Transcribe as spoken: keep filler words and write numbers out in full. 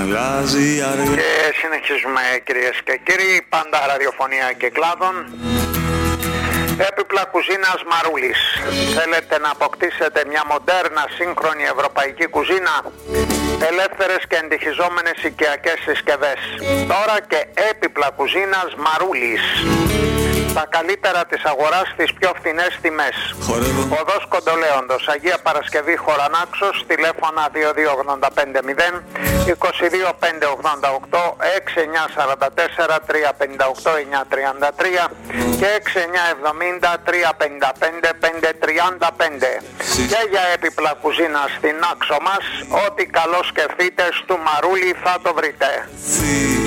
Και συνεχίζουμε, κυρίες και κύριοι, πάντα ραδιοφωνία κυκλάδων. Έπιπλα κουζίνας Μαρούλης. Θέλετε να αποκτήσετε μια μοντέρνα σύγχρονη ευρωπαϊκή κουζίνα? Ελεύθερες και εντυχιζόμενες οικιακές συσκευές. Τώρα και έπιπλα κουζίνας Μαρούλης. Τα καλύτερα της αγοράς στις πιο φθηνές τιμές. Οδός Κοντολέοντος, Αγία Παρασκευή Χωρανάξος, τηλέφωνα δύο δύο ογδόντα πέντε μηδέν είκοσι δύο πεντακόσια ογδόντα οκτώ, έξι εννιά σαράντα τέσσερα τριακόσια πενήντα οκτώ εννιακόσια τριάντα τρία και έξι εννιά εβδομήντα τριακόσια πενήντα πέντε πεντακόσια τριάντα πέντε. Και για έπιπλα κουζίνα στην άξο μας, ό,τι καλό σκεφτείτε, στο Μαρούλι θα το βρείτε.